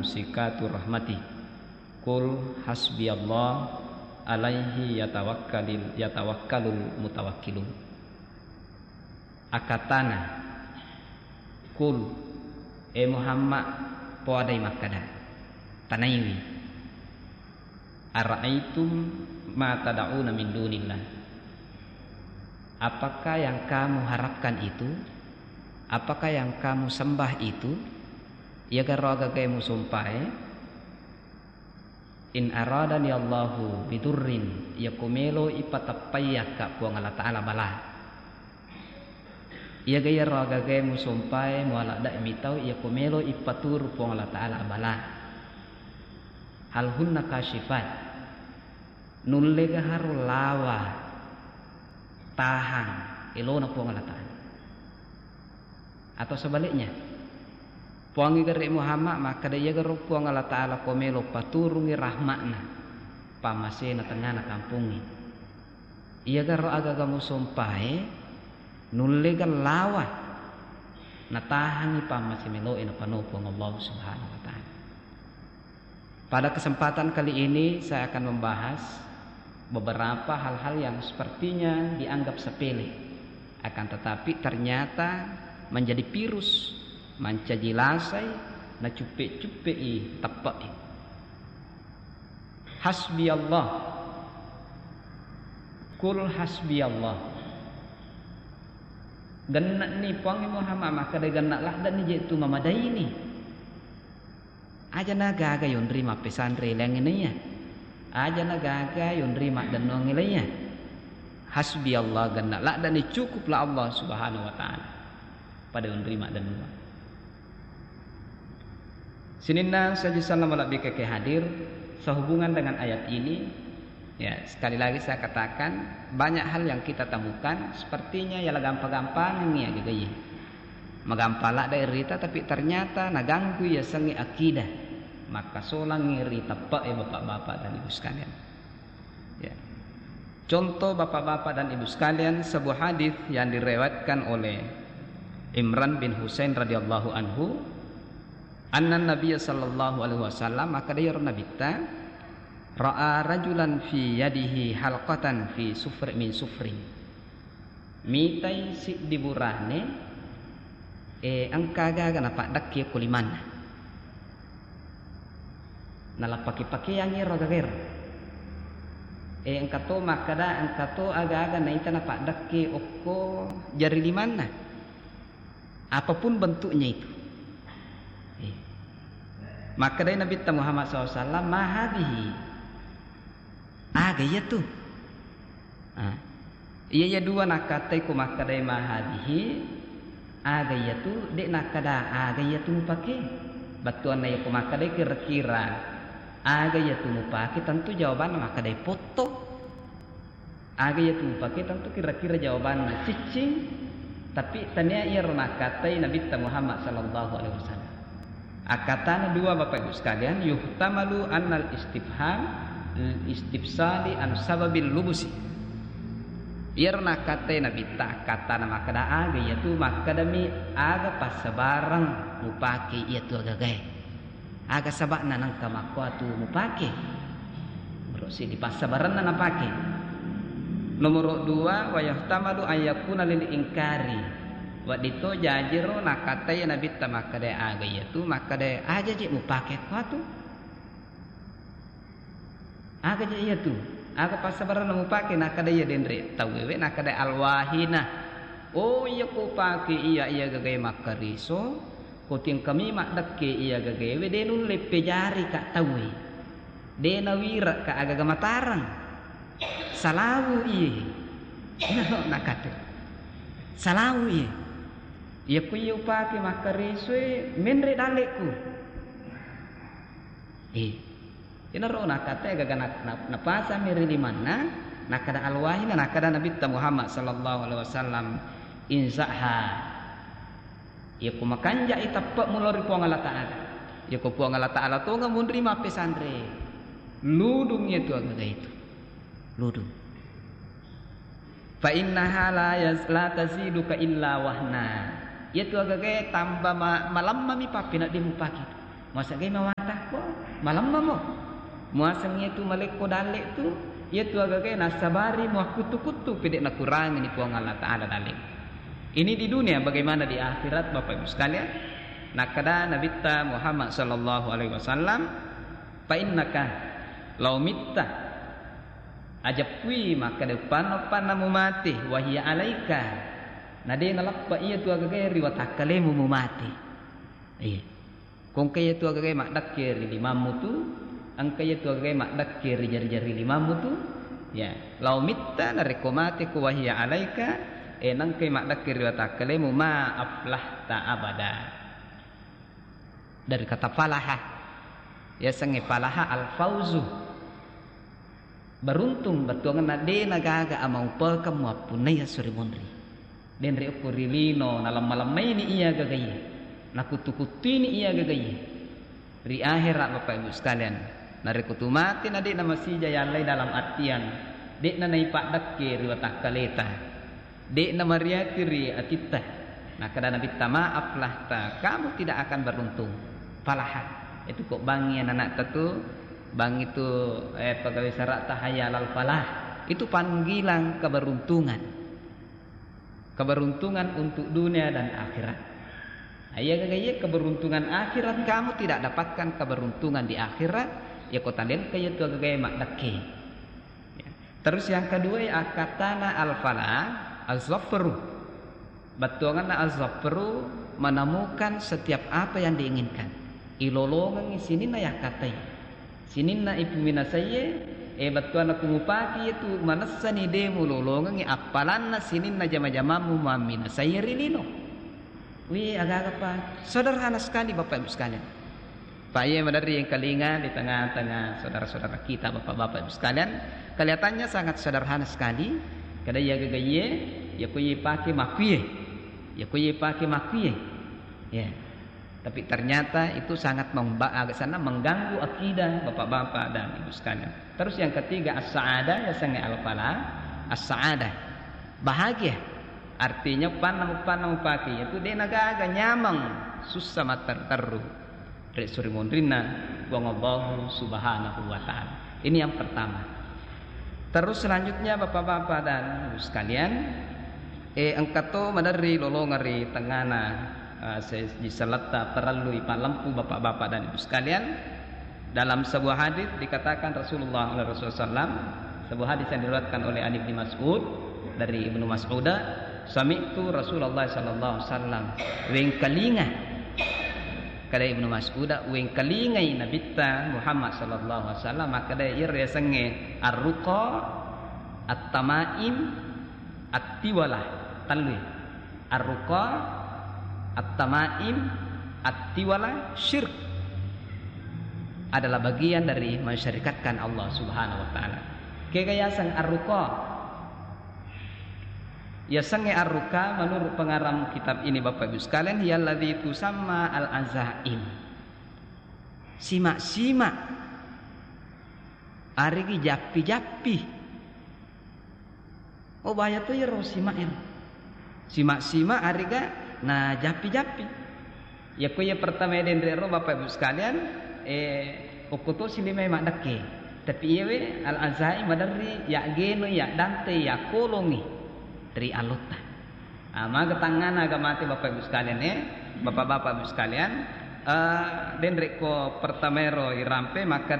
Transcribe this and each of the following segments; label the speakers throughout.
Speaker 1: mumsikatu rahmatih. Qul hasbiyallah alaihi yatawakkalul mutawakkilun. Akatana kul Muhammad poadai makada tanaiwi ara'aitum ma tad'una min dunillah. Apakah yang kamu harapkan itu? Apakah yang kamu sembah itu? Ya garoga kamu sumpai in aradani Allahu bidurrin yakumelo ipatapayaka puang Allah Ta'ala bala. Ia gaya raga gaya musumpai muala dak mitau ia kumelo ipatur puang Allah Ta'ala bala. Hal hunna kasyifat nullega haru lawa tahan ilona puang Allah Ta'ala. Atau sebaliknya puangi gari Muhammad maka dia garo puang Allah Ta'ala kumelo paturungi rahmatna pamasena tengana kampungi. Ia garo aga musumpai nullegan lawa natahangi pamasimiloe na panupong Allah Subhanahu wa ta'ala. Pada kesempatan kali ini saya akan membahas beberapa hal-hal yang sepertinya dianggap sepele, akan tetapi ternyata menjadi virus mancajilasai na cupe-cupei tepai. Hasbiyallah, kul hasbiyallah. Genak ni puangi Muhammad maka dia genak lah dan ni jaitu mamadai ni. Aja nagaga yon rima pesantren yang ini ya. Aja nagaga yon rima dan nong ini ya. Hasbi Allah genak lah dan ni cukuplah Allah Subhanahu wa ta'ala pada yon rima dan nong. Sininna saja salam alaihi ke hadir sehubungan dengan ayat ini. Ya, sekali lagi saya katakan banyak hal yang kita temukan sepertinya ya gampang-gampang ni ya gaya. Magampala dari rita tapi ternyata naganggu ya sangi akidah. Maka solang ngiri tepak ya bapak-bapak dan ibu sekalian. Ya. Contoh bapak-bapak dan ibu sekalian sebuah hadis yang diriwayatkan oleh Imran bin Husain radhiyallahu anhu, anna Nabiy sallallahu alaihi wasallam maka dia Nabi ta ra'a rajulan fi yadihi halqatan fi sufri min sufrin. Mitai si diburane angkaga na padak kia kuliman. Nalapaki-paki yang iragager. Angkato makada angkato aga-aga na ita na padak kia okko jari limana. Apapun bentuknya itu. Maka dari Nabi Muhammad SAW mahadihi gaya tu. Iya ya dua nakatai ku makadai mahadihi gaya tu dek nakada gaya tu pakai. Batuan na ku makadai kira-kira gaya tu pakai tentu jawaban makadai foto. Gaya tu pakai tentu kira-kira jawaban cicing. Tapi tanya ia nakatai Nabi Muhammad sallallahu alaihi wasallam. Akatan dua Bapak Ibu sekalian yuhtamalu annal istifham istifsali an sababil lubusi. Irna kate nabi ta kata nama kada aga yaitu makadami aga pasabarang mupake yaitu aga gay. Aga sabak na nang kamakwa tu mupake. Berosi di pasabaran na napake. Nomor 2 wa yahtamalu ayakuna lil ingkari. Wa dito jajiro nakate nabi ta makade aga yaitu makade aja je mupake kwa tu. Aga je iya tu. Aga pasabaran namu pake nakada iya dendre tawewe nakada alwahina. Oh iya ko pake iya gagay makariso. Kuting kami makdakke iya gagay we denun lepe jari ka tawe. Dena wira ka aga matarang. Salawu iya. Ina nakate. Salawu iya. Iya ko iya pake makariso menre daleku. Ina ro nakate gaga napasa miri di mana nakada alwahina nakada Nabi Muhammad sallallahu alaihi wasallam insaha ya kumakanja itappa mulori puang Allah taala ya ko puang Allah taala to ngamun rima pesandre ludung itu aga itu ludung fa innaha la taziduka illa wahna ya tu aga tambah malam mami papi nak dimupaki Masa gay mawatah ko, malam mo. Muasang itu maleko dalek tu, ia tu agak nasabari muah kutu-kutu pidek nak kurang ini puang Allah Ta'ala dalek. Ini di dunia, bagaimana di akhirat Bapak Ibu sekalian? Nakada Nabi Muhammad sallallahu alaihi wasallam, fa innaka law mitta ajapwi maka depan namu mati wahia alaika. Nade nalappa ia tu agak riwataka lemu mati. Kung kaya tu agak mak dakir limamu tu, ang kaya tu agak mak dakir jari-jari limamu tu, ya. Law mitta narekomati ku wahia alaika, nang kay mak dakir riwataka lemu ma aflahta abada. Dari kata falaha, ya sange falaha al-fauzu, beruntung betuangan nade nagaga amau pelkam wapunaya suri mondri den re ukurilino nalam malam ini iya gagaye nakutukutini iya gagaye ri akhirat Bapak Ibu sekalian nare kutumati nade nama si jayalai dalam artian dek na naipak dakke riwatah kaleta dek na mariati ri atita nah kada nabi maaf lah ta kamu tidak akan beruntung falahan itu kok bangi anak tu bang itu pegawai syarat tahayal al falah itu panggilan keberuntungan untuk dunia dan akhirat. Ayah gaya keberuntungan akhirat kamu tidak dapatkan keberuntungan di akhirat ya kota den kaya tu gaya mak dake. Ya. Terus yang kedua ya akatana al falah az-zafru. Batuangan az-zafru menemukan setiap apa yang diinginkan. Ilolongan sini na ya katai. Sini na ipumina saya batuan aku ngupaki itu manasani demo lolongan apalan na sini na jama-jamamu mamina saya rilino. Wih agak apa? Sederhana sekali Bapak Ibu sekalian. Pak Ye dari yang kalinga di tengah-tengah saudara-saudara kita Bapak-Bapak Ibu sekalian, kelihatannya sangat sederhana sekali. Kada ya gagaye, ya kuye pakai makuye. Ya kuye pakai makuye. Ya. Tapi ternyata itu sangat mengganggu akidah Bapak-bapak dan Ibu sekalian. Terus yang ketiga as-sa'adah ya sange al-falah, as-sa'adah. Bahagia. Artinya panang paki yaitu dia nagaga nyamang susah materteru. Rek suri mondrina wa Allah subhanahu wa ta'ala. Ini yang pertama. Terus selanjutnya Bapak-bapak dan Ibu sekalian, angkato madari lolongari tengana di selata perlu lampu Bapak-bapak dan Ibu sekalian. Dalam sebuah hadis dikatakan Rasulullah SAW, sebuah hadis yang diriwayatkan oleh Ali bin Mas'ud dari Ibnu Mas'ud, sami'tu Rasulullah sallallahu alaihi wasallam weng kalinga kada Ibnu Mas'ud weng kalingai Nabi Muhammad sallallahu alaihi wasallam maka da ir sange ar-ruqa at-tamaim at-tiwalah talwi ar-ruqa at-tamaim at-tiwalah syirk adalah bagian dari mensyirikatkan Allah Subhanahu wa taala. Kaya sang ar-ruqa ya sange ar-ruqa menurut pengarang kitab ini Bapak Ibu sekalian yallazi tusamma al-azaim. Simak-simak arigi japi-japi. Oh bahaya tuh ya simak ya. Simak-simak ariga nah japi-japi. Ya kuya pertama den rero Bapak Ibu sekalian okuto silime mak dake. Tapi yewe al-azaim madari ya geno ya dante ya kolongi dari alota. Maka tangan agak mati Bapak Ibu sekalian Bapak-bapak Ibu sekalian den reko pertamero irampe maka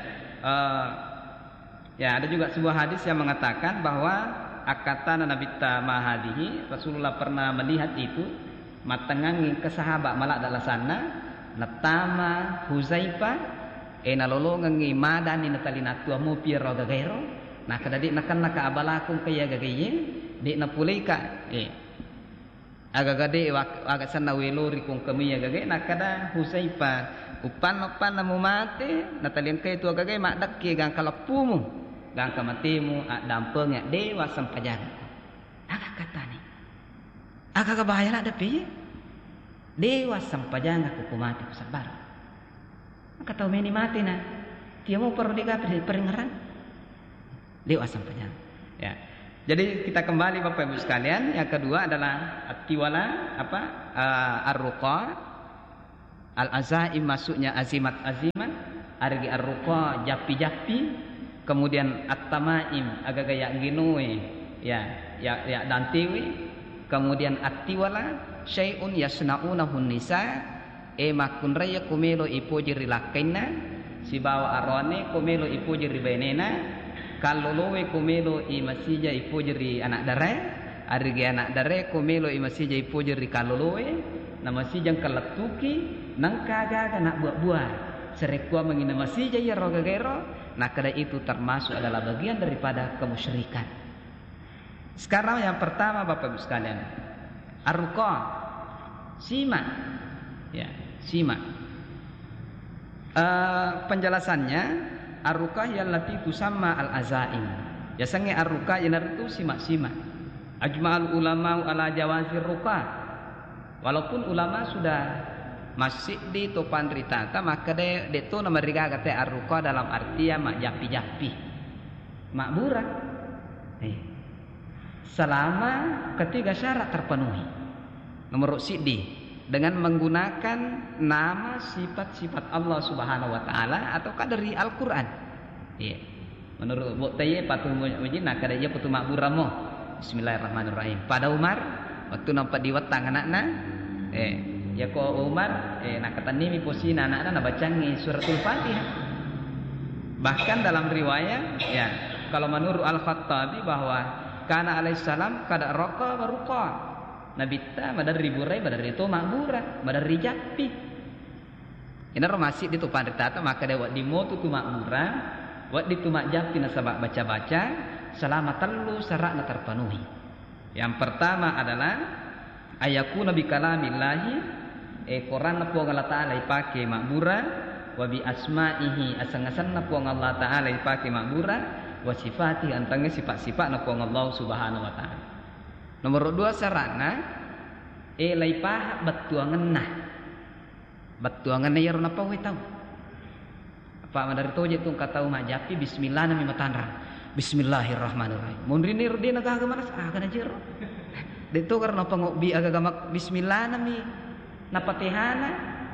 Speaker 1: ya ada juga sebuah hadis yang mengatakan bahwa akatan Nabi mahadihi Rasulullah pernah melihat itu matengangi ke sahabat malak dalam sana natama Huzaifah nalolongangi madani natalina tua mu piro gagairo nah kadadi nakan naka abalakum kaya gagayin di napulika agak gade agak sana welori kung kami agak nakada Husaifa upan namu mate natalian kay tu agak mak dakke gang kalapumu gang kamatemu dampeng ya dewa sampajan agak kata ni agak kabahaya ada pi dewa sampajan aku kumati sabar maka tahu meni mati na dia mau perlu dikapri peringaran dewa sampajan ya. Jadi kita kembali Bapak Ibu sekalian. Yang kedua adalah at-tiwala ar-ruqa Al-azaim maksudnya azimat-azimat, argi ar-ruqa japi-japi, kemudian at-tamaim agak gaya ginue ya dantiwi, kemudian at-tiwala syai'un yasna'unahu nisa makun raya kumelo ipo jiri lakaina si bawa arone kumelo ipo jiri benena kalolowe kumelo i masija ipo jiri anak dare argi anak dare kumelo i masija ipo jiri kalolowe na masijang kaletuki nang kagaga nak buah-buah serekua mengina masija ya rogagero, nah kada itu termasuk adalah bagian daripada kemusyrikan. Sekarang yang pertama Bapak Ibu sekalian, ar-ruqa, simak, ya, simak. Penjelasannya, ar-ruqa allati tusamma al-azaim. Biasanya ar-ruqa yang itu simak-simak. Ajma'al ulama ala jawazir ruqa. Walaupun ulama sudah masih di topan ritata, maka de itu nama riga kata ar-ruqa dalam artian mak japi-japi, mak burak. Selama ketiga syarat terpenuhi. Nomor sidi dengan menggunakan nama sifat-sifat Allah Subhanahu wa taala ataukah dari Al-Qur'an. Iya. Menurut Bukhari patu mujin nak kada ia patu makburamo. Bismillahirrahmanirrahim. Pada Umar waktu nampak di wetang anakna ya ko Umar nak kata nimi posina anakna nak bacangi suratul Fatihah. Bahkan dalam riwayat ya kalau menurut Al-Khattabi bahwa kana alaihissalam kada roka baruka Nabi ta badar riburai badar itu makbura badar rijapi ina masih di tu pandeta maka dewa di motu tu makbura wa di tu makjapi nasabak baca-baca selama telu syaratna terpenuhi. Yang pertama adalah ayakuna bi kalamillahi Quran napo Allah taala ipake makbura wa bi asma'ihi asang-asang napo Allah taala ipake makbura wa sifati antangnya sifat-sifat napa Allah Subhanahu wa taala. Nomor 2 syaratna laipah batuanganna. Batuanganna ya napa we tahu. Apa madari toje tu kata mak japi bismillah nami matanra. Bismillahirrahmanirrahim. Mun rini rudi naga mana kana jero. Deto karena apa ngobi agak bismillah nami napatihana.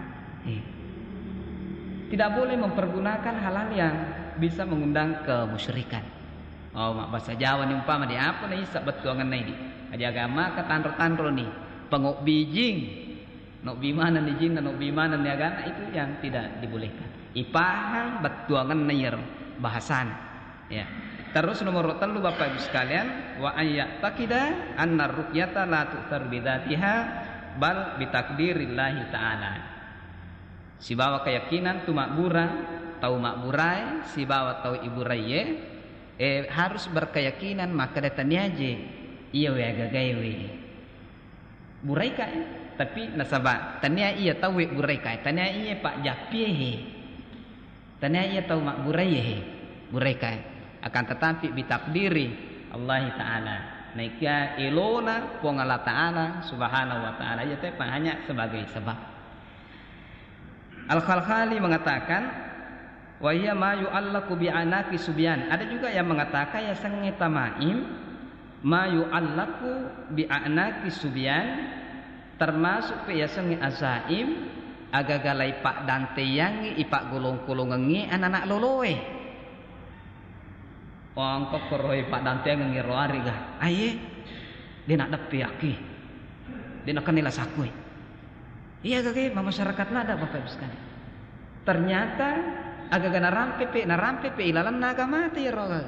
Speaker 1: Tidak boleh mempergunakan hal-hal yang bisa mengundang kemusyrikan. Oh, mak bahasa Jawa ni umpama di apa nih isap betuangan ini. Aja agama ketanro-tanro nih. Pengok bijing. Nok bimana nih jin, nok bimana nih agama itu yang tidak dibolehkan. Ipahang betuangan nyer bahasan. Ya. Terus nomor 3 Bapak Ibu sekalian, wa ayat takida anna ruqyata la tu'thar bidzatiha bal bitakdirillahi taala. Si bawa keyakinan tu makbura tahu makburai si bawa tahu ibu raye harus berkeyakinan maka datanya aja iya we agagawe burai ka tapi nasaba tanya iya tahu burai ka tanya iya pak japi tanya iya tahu makburai burai ka akan tetapi bitakdiri Allah taala naiknya ilona puang Allah taala subhanahu wa taala ya teh hanya sebagai sebab. Al-Khalkhali mengatakan wa hiya ma yu'allaqu bi anaqi subyan. Ada juga yang mengatakan ya sange tamaim ma yu'allaqu bi anaqi subyan termasuk pe ya sange azaim agagalai pak dante yang ipak golong-golongengi anak-anak lolowe. Wong kok koroi pak dante ngi roari ga. Aye dia nak depi aki. Dia nak kenila sakui. Iya kakek, masyarakat nada Bapak Ibu sekalian. Ternyata agak narampe pe ilalan naga mati ya roga.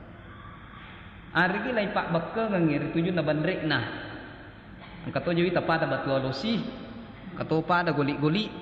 Speaker 1: Arigi lai pak bakka ngir tujuh na bandrek nah. Kato jawi pada batu alusi. Kato pada goli-goli.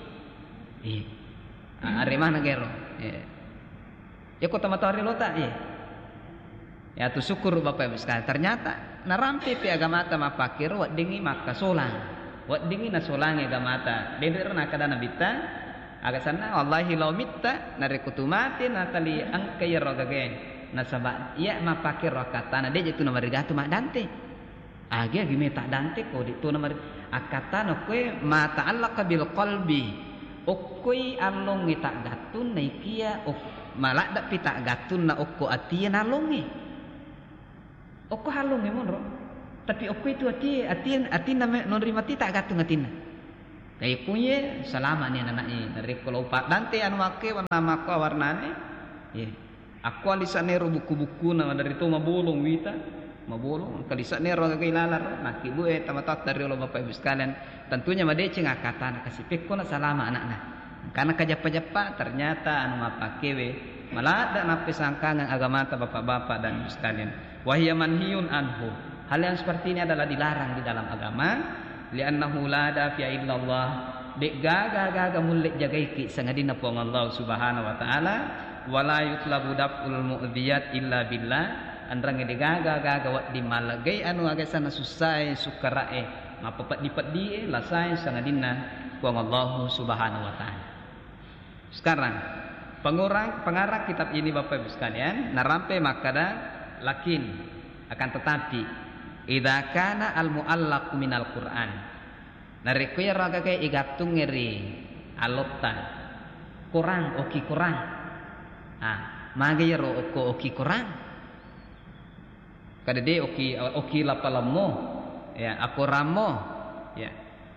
Speaker 1: Arema na gero. Ya kota matahari lota ya tu syukur Bapak Ibu sekalian. Ternyata narampe pe agama ta mapakir wa dingi makasolang. Wat dingin na solange gamata deder na kada nabita aga sana wallahi law mitta narekutumati natali angkay rogage nasaba iya mapakir rakatana de jetu nomor gatu mak dante age gimeta dante ko ditu nomor akatana kue ma ta'allaqa bil qalbi okoi along ngita gatun naikia malak dak pita gatun na okko atina longe okko halonge monro tapi okko itu ati nama non rimati tak gatung atina. Kay punya selama ni anak ni dari kalau pak dante anu make warna mako warnane. Aku alisane ro buku-buku na dari to mabolong wita. Mabolong kalisane ro kailalar maki bue tamatat dari lo Bapak Ibu sekalian. Tentunya madece ngakata na kasipik ko na selama anak na. Karena kajapa-japa ternyata anu mapakewe malah ada napi sangkangan agama ta bapak-bapak dan ibu sekalian. Wahya manhiyun anhu. Hal yang seperti ini adalah dilarang di dalam agama. Li'annahu la dafi'a illallah. Dek gaga mulik jagai ki sangadina pong Allah Subhanahu wa taala. Wala yutlabu daf'ul mu'dhiyat illa billah. Andrang de gaga wat di malagay anu aga sana susai sukarae mapapadi lasai sangadina pong Allah Subhanahu wa taala. Sekarang pengarang kitab ini Bapak Ibu sekalian narampe makada lakin akan tetapi idza kana al muallaq minal Qur'an narikuya raga kay igatung ngeri alotta Quran oki Quran magayro oki Quran kadade oki lapalamo ya aku ramo ya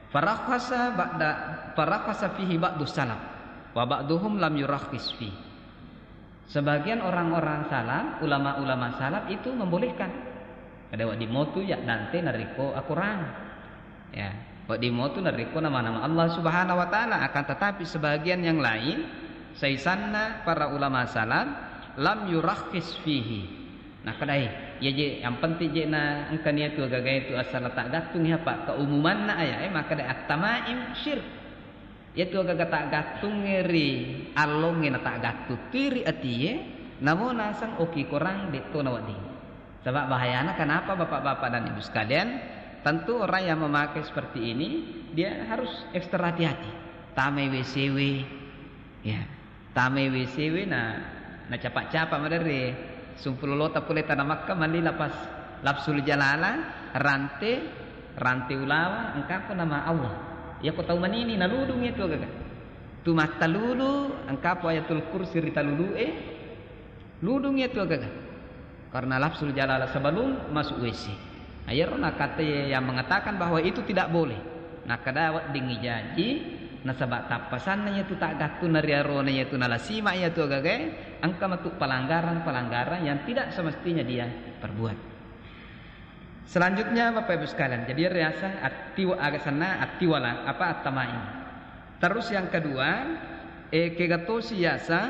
Speaker 1: farakhasa fihi ba'du salaf wa ba'duhum lam yurakhis fi. Sebagian orang-orang salaf, ulama-ulama salaf itu membolehkan. Ada wak dimotu ya dante nariko Al-Qur'an. Ya, wak dimotu nariko nama-nama Allah Subhanahu wa taala, akan tetapi sebagian yang lain saisanna para ulama salaf lam yurakhis fihi. Nah, kadai ya je yang penting je na engkan itu gagai itu asal tak gatung ya Pak keumuman na aya maka da at-tamaim syirk. Yaitu agak tak gatung ngeri alongin tak gatu tiri atiye namun nasang oki korang deto nawadi. Sebab bahayana kenapa bapak-bapak dan ibu sekalian, tentu orang yang memakai seperti ini dia harus ekstra hati-hati. Tame WCW ya tame WCW na capak-capak madare sumpul lota pule tanah Makkah mali lapas lapsul jalala rante ulawa engkau nama Allah. Ya kau tahu manini naludung itu gaga. Tu mata lulu angkap ayatul kursi ritalulu ludung itu gaga. Karena lafzul jalalah sebelum masuk WC. Ayarna kata yang mengatakan bahwa itu tidak boleh. Nah kadawat dingi janji na sabak tapasannya itu tak gaku nariarone itu nalasima itu gaga. Angka matuk pelanggaran yang tidak semestinya dia perbuat. Selanjutnya Bapak Ibu sekalian, jadi riasa atiwala apa at-tamaim. Terus yang kedua, kegato siasa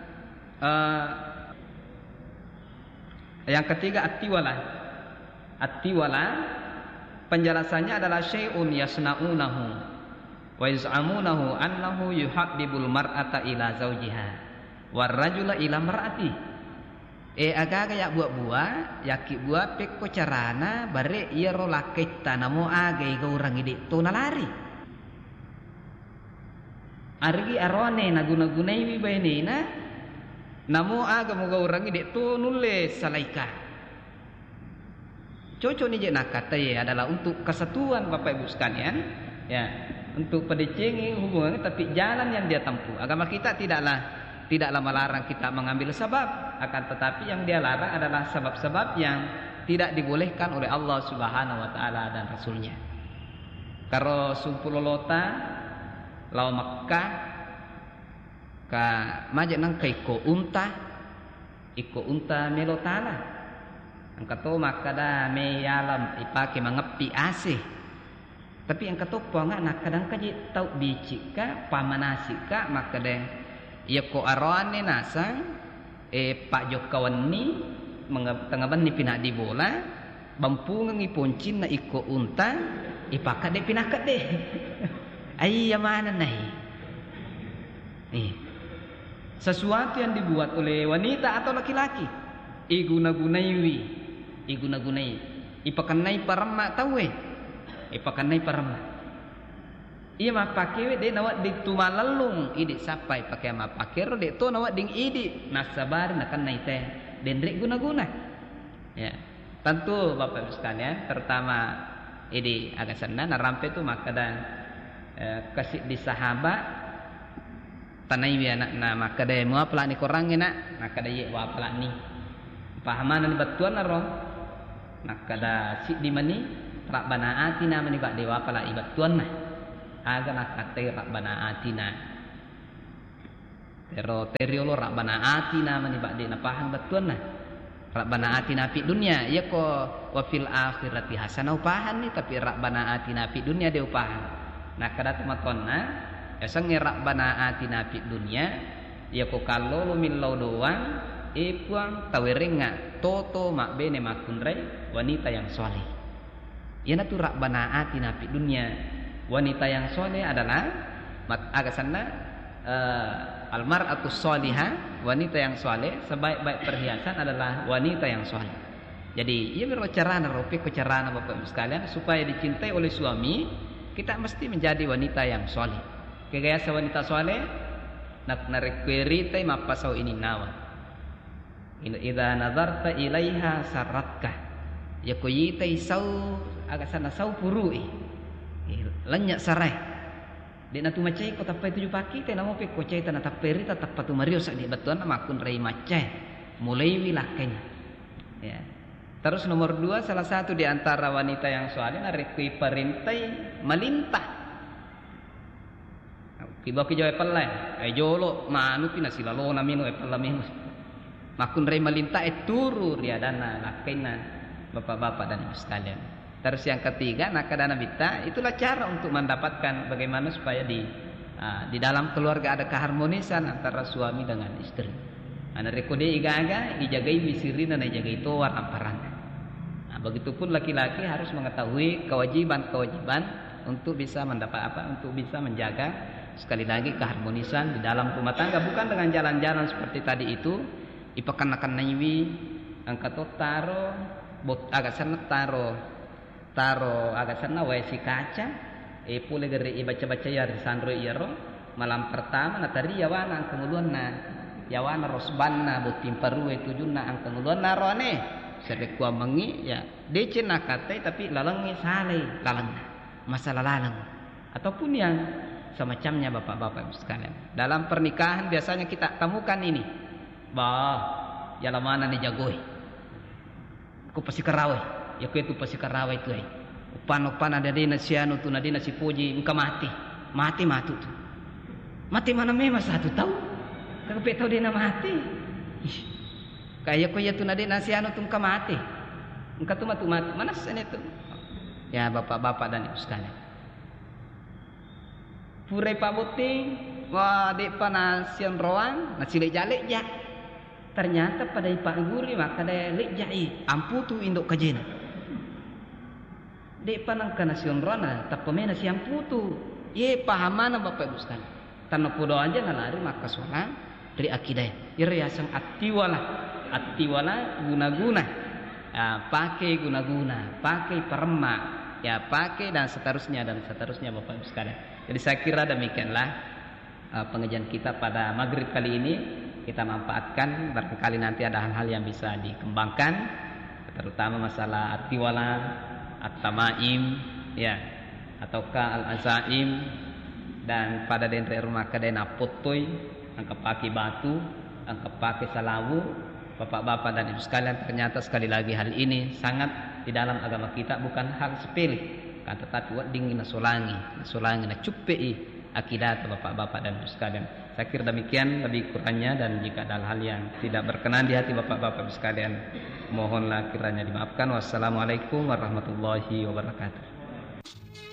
Speaker 1: yang ketiga atiwala penjelasannya adalah syai'un yasna'unahu wa yaz'amunahu annahu yuhabbibul mar'ata ila zawjiha war rajula ila mar'ati. Aga ya buat yaki buat peko carana bare iya ro lakit tanamo aga ga urang ide to nalari. Argi arone naguna-gunai wi bainena namo aga mo ga urang ide to nulis salaika. Cocok ni je nak kata ya adalah untuk kesatuan Bapak Ibu sekalian ya untuk pendecengi hubungan tapi jalan yang dia tempuh. Agama kita tidaklah melarang kita mengambil sebab, akan tetapi yang dia larang adalah sebab-sebab yang tidak dibolehkan oleh Allah Subhanahu wa taala dan Rasulnya. Karo sumpulolota lau Makkah ka majak nang iko unta melotala. Ang kato makada me yalam ipake mangepi asih. Tapi ang kato po nga nakadang kaji tau bicika pamanasika makada ya ko arane nasang Pak Jokawan ni tengaban ni pinak di bola bampungang iponcin na iko unta ipaka de pinakat de ay yamanan nahi sesuatu yang dibuat oleh wanita atau laki-laki iguna-gunai ipakanai parama tahu ipakanai parama. Iya mapake de nawat di tumalalung idi sapai pakai mapake ro de to nawat ding idi nasabar nakan naite den rek guna-guna. Ya. Tentu Bapak Ibu sekalian pertama idi agak sana narampe tu makadang kasih di sahabat tanai wi anak na makada mo apla ni korang ina makada ye wa apla ni pahamanan batuan ro nakada si di mani rabana atina mani bak dewa apla ibatuan nah aga nakate rabbana atina teriolo rabbana atina mani bakde na pahang betuan nah rabbana atina fi dunya ya ko wa fil akhirati hasanah upahan nih tapi rabbana atina fi dunya dia upahan nah kada tematonna esang rabbana atina fi dunya ya ko kalau min laudoan ipuang tawerenga toto mak bene makunrai wanita yang soleh ya natu rabbana atina fi dunya wanita yang soleh adalah agasanna almar'atus solihah wanita yang soleh sebaik-baik perhiasan adalah wanita yang soleh. Jadi ia bercarana ropi kecarana Bapak Ibu sekalian supaya dicintai oleh suami kita mesti menjadi wanita yang soleh. Kegaya wanita soleh nak narekweri mapasau ini nawa. Idza nazarta ilaiha saratka. Ya kuyitai sau agasana sau purui. Lenyak sarai. Di natu macai ko tapai tuju paki te namo pe ko cai tanah taperi tatap patu mario sak di batuan makun rei macai mulai wilakenya ya. Terus nomor 2 salah satu di antara wanita yang soleh narekui perintai melintah kiba ki jawe pelai ai jolo manu pina silalona minu e pelamin makun rei melintah turu riadana lakena bapak-bapak dan ibu sekalian. Terus yang ketiga nakadana bita itulah cara untuk mendapatkan bagaimana supaya di dalam keluarga ada keharmonisan antara suami dengan istri. Ana rekode iga-aga ijagai bisirina na ijagai toar amparana. Nah, begitupun laki-laki harus mengetahui kewajiban-kewajiban untuk bisa mendapat untuk bisa menjaga sekali lagi keharmonisan di dalam rumah tangga bukan dengan jalan-jalan seperti tadi itu ipakan-akan naiwi angkat taro bot agak sana taro agak sana si kaca pule gere baca-baca ya risandro iro malam pertama natari yawana ang kemuluan na yawana rosbanna butim parue tujunna ang kemuluan na rone sebe kuah mengi ya dece nakate tapi lalangi sale lalang masalah lalang ataupun yang semacamnya bapak-bapak sekalian dalam pernikahan biasanya kita temukan ini ya lamana ni jagoi ku pasti karawe ya itu pasti karawa itu upan ada di nasianu tu nadi nasi puji engkau mati matu tu mati mana memang satu tahu kagak tahu dia mati kayak kau ya tu nadi nasianu tu engkau mati engkau tu mati mana sen itu ya bapak-bapak dan ibu sekalian pure pabuting wah dek panasian roang nasi lejalik ya ternyata pada ipak guri maka ada lejai ampu tu induk kajena dek panang kana sion rona tapomena siang putu ye pahamana bapak ibu sekalian tanah pudo aja nalari maka solat dari akidah ira yang atiwala guna-guna pakai guna-guna pakai permak ya pakai dan seterusnya bapak ibu sekalian. Jadi saya kira demikianlah pengajian kita pada maghrib kali ini kita manfaatkan barangkali nanti ada hal-hal yang bisa dikembangkan terutama masalah atiwala at-tamaim ya ataukah al-azaim dan pada dendre rumah kadena potoi angka pakai batu angka pakai salawu bapak-bapak dan ibu sekalian ternyata sekali lagi hal ini sangat di dalam agama kita bukan hal sepele kan tetapi dingin solangi na cupei akidah bapak-bapak dan ibu sekalian. Saya kira demikian lebih kurangnya dan jika ada hal yang tidak berkenan di hati bapak-bapak sekalian mohonlah kiranya dimaafkan. Wassalamualaikum warahmatullahi wabarakatuh.